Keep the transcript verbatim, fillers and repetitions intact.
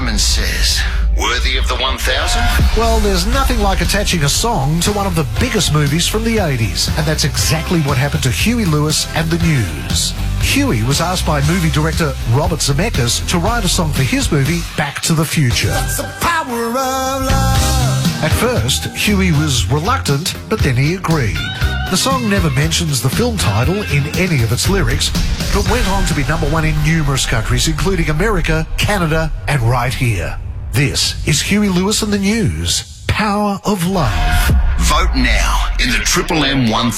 Simon Says. Worthy of the one thousand? Well, there's nothing like attaching a song to one of the biggest movies from the eighties, and that's exactly what happened to Huey Lewis and the News. Huey was asked by movie director Robert Zemeckis to write a song for his movie Back to the Future. That's the power of love. At first, Huey was reluctant, but then he agreed. The song never mentions the film title in any of its lyrics, but went on to be number one in numerous countries, including America, Canada, and right here. This is Huey Lewis and the News, Power of Love. Vote now in the Triple M one thousand.